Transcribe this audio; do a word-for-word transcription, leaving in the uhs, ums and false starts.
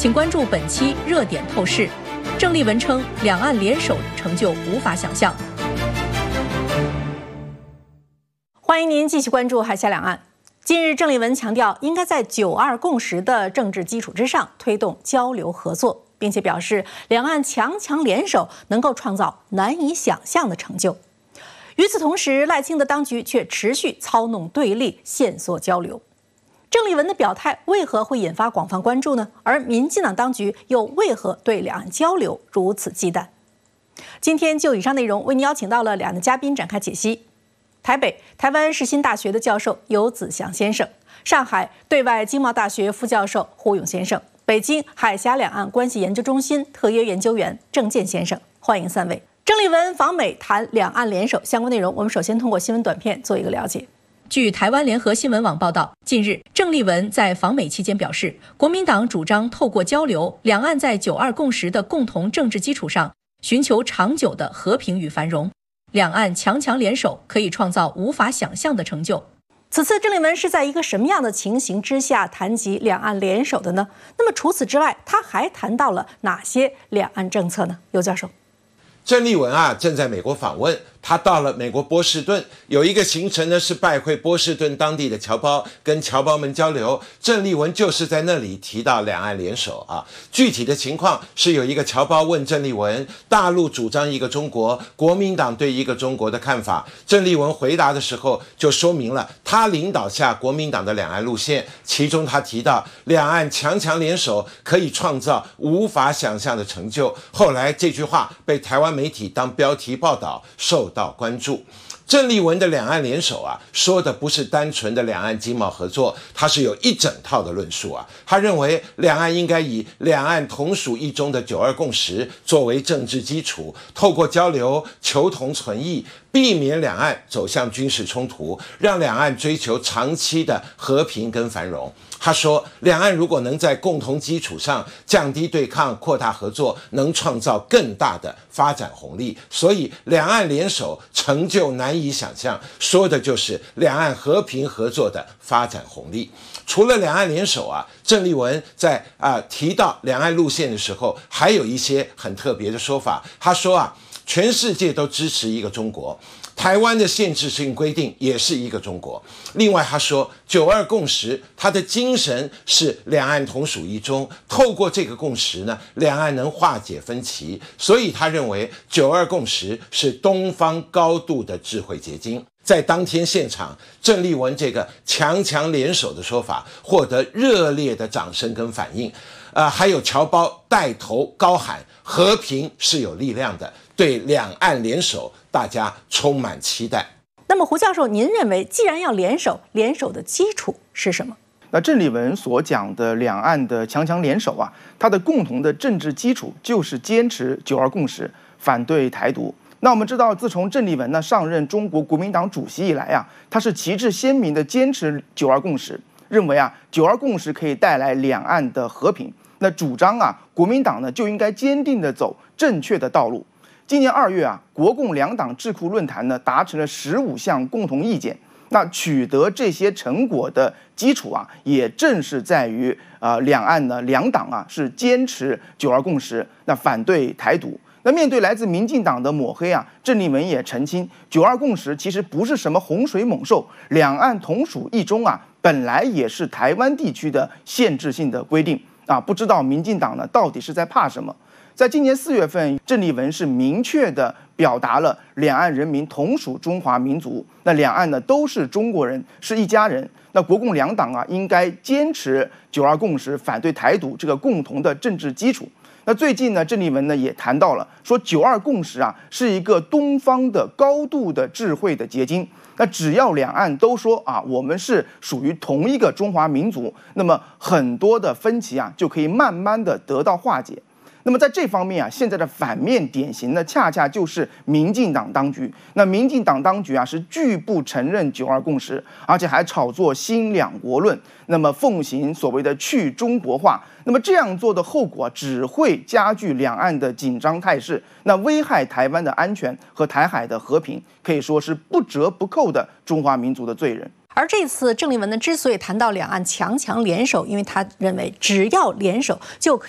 请关注本期热点透视。郑丽文称，两岸联手成就无法想象。欢迎您继续关注海峡两岸。近日，郑丽文强调，应该在九二共识的政治基础之上推动交流合作，并且表示，两岸强强联手能够创造难以想象的成就。与此同时，赖清德当局却持续操弄对立，限缩交流。郑丽文的表态为何会引发广泛关注呢？而民进党当局又为何对两岸交流如此忌惮？今天就以上内容为您邀请到了两位嘉宾展开解析。台北台湾世新大学的教授游子祥先生，上海对外经贸大学副教授胡勇先生，北京海峡两岸关系研究中心特约研究员郑健先生，欢迎三位。郑丽文访美谈两岸联手相关内容，我们首先通过新闻短片做一个了解。据台湾联合新闻网报道，近日郑丽文在访美期间表示，国民党主张透过交流，两岸在九二共识的共同政治基础上，寻求长久的和平与繁荣。两岸强强联手，可以创造无法想象的成就。此次郑丽文是在一个什么样的情形之下谈及两岸联手的呢？那么除此之外，他还谈到了哪些两岸政策呢？游教授， 郑丽文啊正在美国访问，他到了美国波士顿，有一个行程呢是拜会波士顿当地的侨胞，跟侨胞们交流。郑丽文就是在那里提到两岸联手啊。具体的情况是有一个侨胞问郑丽文，大陆主张一个中国，国民党对一个中国的看法。郑丽文回答的时候就说明了他领导下国民党的两岸路线，其中他提到两岸强强联手可以创造无法想象的成就。后来这句话被台湾媒体当标题报道，受到关注。郑丽文的两岸联手啊，说的不是单纯的两岸经贸合作，它是有一整套的论述啊。他认为两岸应该以两岸同属一中的九二共识作为政治基础，透过交流求同存异，避免两岸走向军事冲突，让两岸追求长期的和平跟繁荣。他说，两岸如果能在共同基础上降低对抗、扩大合作，能创造更大的发展红利。所以，两岸联手成就难以想象，说的就是两岸和平合作的发展红利。除了两岸联手啊，郑丽文在啊、呃、提到两岸路线的时候，还有一些很特别的说法。他说啊，全世界都支持一个中国。台湾的限制性规定也是一个中国。另外他说，九二共识它的精神是两岸同属一中，透过这个共识呢，两岸能化解分歧，所以他认为九二共识是东方高度的智慧结晶。在当天现场，郑丽文这个强强联手的说法获得热烈的掌声跟反应，呃，还有侨胞带头高喊和平是有力量的，对两岸联手大家充满期待。 那么胡教授，您认为既然要联手，联手的基础是什么？ 那郑丽文所讲的两岸的强强联手啊，它的共同的政治基础就是坚持九二共识，反对台独。那我们知道，自从郑丽文呢上任中国国民党主席以来啊，他是旗帜鲜明的坚持九二共识，认为啊九二共识可以带来两岸的和平。那主张啊国民党呢就应该坚定的走正确的道路。今年二月啊，国共两党智库论坛呢达成了十五项共同意见。那取得这些成果的基础啊，也正是在于呃两岸呢两党啊是坚持九二共识，那反对台独。那面对来自民进党的抹黑啊，郑丽文也澄清，九二共识其实不是什么洪水猛兽，两岸同属一中啊，本来也是台湾地区的限制性的规定啊，不知道民进党呢到底是在怕什么？在今年四月份，郑丽文是明确的表达了两岸人民同属中华民族，那两岸呢都是中国人，是一家人。那国共两党啊，应该坚持九二共识，反对台独这个共同的政治基础。那最近呢，郑丽文呢也谈到了，说九二共识啊是一个东方的高度的智慧的结晶。那只要两岸都说啊，我们是属于同一个中华民族，那么很多的分歧啊就可以慢慢的得到化解。那么在这方面啊，现在的反面典型呢，恰恰就是民进党当局。那民进党当局啊，是拒不承认九二共识，而且还炒作新两国论，那么奉行所谓的去中国化。那么这样做的后果啊，只会加剧两岸的紧张态势，那危害台湾的安全和台海的和平，可以说是不折不扣的中华民族的罪人。 而这次郑丽文呢，之所以谈到两岸强强联手，因为他认为只要联手就可以